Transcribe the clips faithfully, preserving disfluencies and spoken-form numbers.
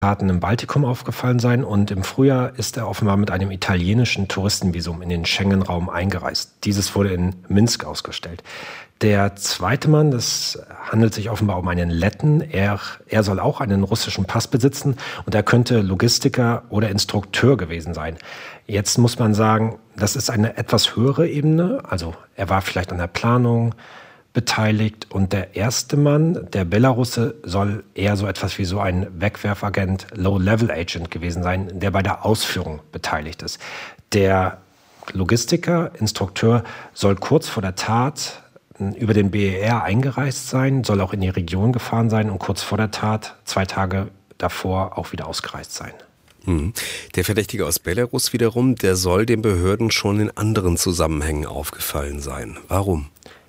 Taten im Baltikum aufgefallen sein und im Frühjahr ist er offenbar mit einem italienischen Touristenvisum in den Schengen-Raum eingereist. Dieses wurde in Minsk ausgestellt. Der zweite Mann, das handelt sich offenbar um einen Letten. Er, er soll auch einen russischen Pass besitzen und er könnte Logistiker oder Instrukteur gewesen sein. Jetzt muss man sagen, das ist eine etwas höhere Ebene. Also er war vielleicht an der Planung beteiligt und der erste Mann, der Belarusse, soll eher so etwas wie so ein Wegwerfagent, Low-Level-Agent gewesen sein, der bei der Ausführung beteiligt ist. Der Logistiker, Instrukteur, soll kurz vor der Tat über den B E R eingereist sein, soll auch in die Region gefahren sein und kurz vor der Tat, zwei Tage davor, auch wieder ausgereist sein. Mhm. Der Verdächtige aus Belarus wiederum, der soll den Behörden schon in anderen Zusammenhängen aufgefallen sein. Warum?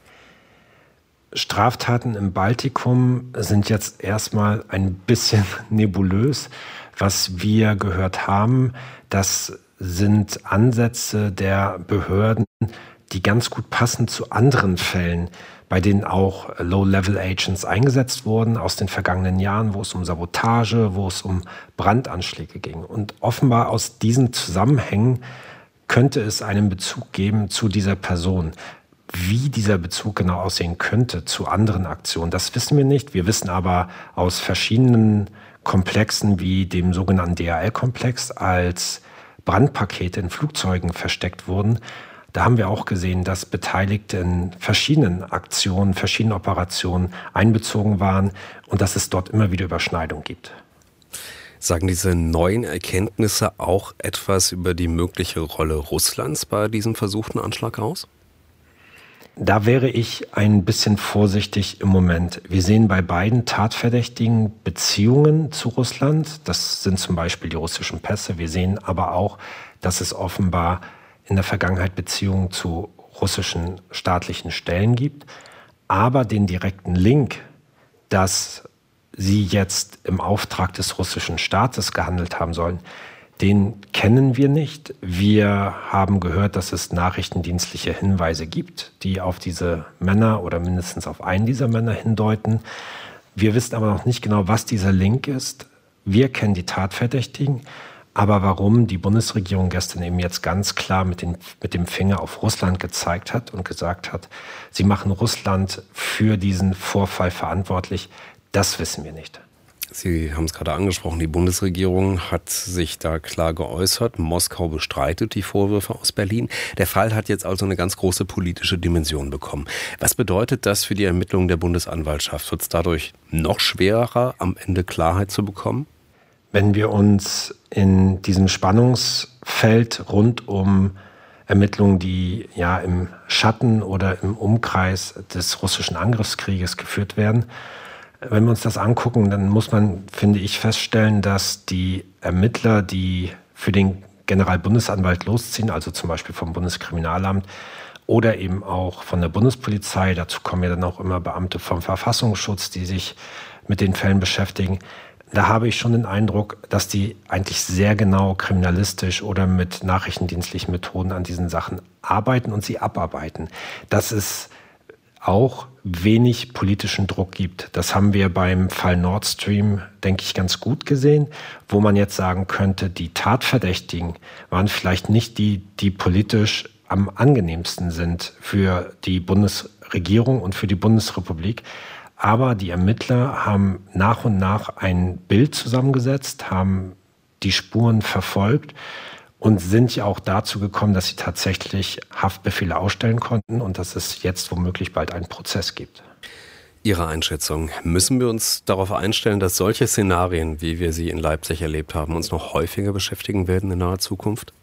Straftaten im Baltikum sind jetzt erstmal ein bisschen nebulös. Was wir gehört haben, das sind Ansätze der Behörden, die ganz gut passen zu anderen Fällen, bei denen auch Low-Level-Agents eingesetzt wurden aus den vergangenen Jahren, wo es um Sabotage, wo es um Brandanschläge ging. Und offenbar aus diesen Zusammenhängen könnte es einen Bezug geben zu dieser Person. Wie dieser Bezug genau aussehen könnte zu anderen Aktionen, das wissen wir nicht. Wir wissen aber aus verschiedenen Komplexen wie dem sogenannten D H L-Komplex, als Brandpakete in Flugzeugen versteckt wurden. Da haben wir auch gesehen, dass Beteiligte in verschiedenen Aktionen, verschiedenen Operationen einbezogen waren und dass es dort immer wieder Überschneidungen gibt. Sagen diese neuen Erkenntnisse auch etwas über die mögliche Rolle Russlands bei diesem versuchten Anschlag aus? Da wäre ich ein bisschen vorsichtig im Moment. Wir sehen bei beiden Tatverdächtigen Beziehungen zu Russland. Das sind zum Beispiel die russischen Pässe. Wir sehen aber auch, dass es offenbar in der Vergangenheit Beziehungen zu russischen staatlichen Stellen gibt. Aber den direkten Link, dass sie jetzt im Auftrag des russischen Staates gehandelt haben sollen, den kennen wir nicht. Wir haben gehört, dass es nachrichtendienstliche Hinweise gibt, die auf diese Männer oder mindestens auf einen dieser Männer hindeuten. Wir wissen aber noch nicht genau, was dieser Link ist. Wir kennen die Tatverdächtigen, aber warum die Bundesregierung gestern eben jetzt ganz klar mit, den, mit dem Finger auf Russland gezeigt hat und gesagt hat, sie machen Russland für diesen Vorfall verantwortlich, das wissen wir nicht. Sie haben es gerade angesprochen, die Bundesregierung hat sich da klar geäußert. Moskau bestreitet die Vorwürfe aus Berlin. Der Fall hat jetzt also eine ganz große politische Dimension bekommen. Was bedeutet das für die Ermittlungen der Bundesanwaltschaft? Wird es dadurch noch schwerer, am Ende Klarheit zu bekommen? Wenn wir uns in diesem Spannungsfeld rund um Ermittlungen, die ja im Schatten oder im Umkreis des russischen Angriffskrieges geführt werden, wenn wir uns das angucken, dann muss man, finde ich, feststellen, dass die Ermittler, die für den Generalbundesanwalt losziehen, also zum Beispiel vom Bundeskriminalamt oder eben auch von der Bundespolizei, dazu kommen ja dann auch immer Beamte vom Verfassungsschutz, die sich mit den Fällen beschäftigen, da habe ich schon den Eindruck, dass die eigentlich sehr genau kriminalistisch oder mit nachrichtendienstlichen Methoden an diesen Sachen arbeiten und sie abarbeiten. Das ist auch wenig politischen Druck gibt. Das haben wir beim Fall Nord Stream, denke ich, ganz gut gesehen, wo man jetzt sagen könnte, die Tatverdächtigen waren vielleicht nicht die, die politisch am angenehmsten sind für die Bundesregierung und für die Bundesrepublik. Aber die Ermittler haben nach und nach ein Bild zusammengesetzt, haben die Spuren verfolgt und sind ja auch dazu gekommen, dass sie tatsächlich Haftbefehle ausstellen konnten und dass es jetzt womöglich bald einen Prozess gibt. Ihre Einschätzung, müssen wir uns darauf einstellen, dass solche Szenarien, wie wir sie in Leipzig erlebt haben, uns noch häufiger beschäftigen werden in naher Zukunft?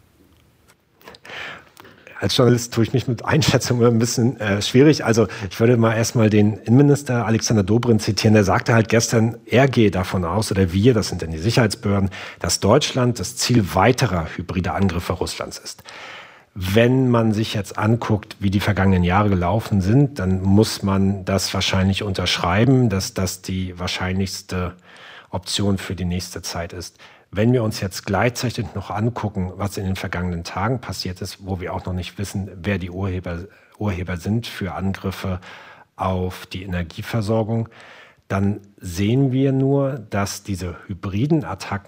Als Journalist tue ich mich mit Einschätzungen ein bisschen äh, schwierig. Also ich würde mal erstmal den Innenminister Alexander Dobrindt zitieren. Der sagte halt gestern, er gehe davon aus, oder wir, das sind dann die Sicherheitsbehörden, dass Deutschland das Ziel weiterer hybrider Angriffe Russlands ist. Wenn man sich jetzt anguckt, wie die vergangenen Jahre gelaufen sind, dann muss man das wahrscheinlich unterschreiben, dass das die wahrscheinlichste Option für die nächste Zeit ist. Wenn wir uns jetzt gleichzeitig noch angucken, was in den vergangenen Tagen passiert ist, wo wir auch noch nicht wissen, wer die Urheber, Urheber sind für Angriffe auf die Energieversorgung, dann sehen wir nur, dass diese hybriden Attacken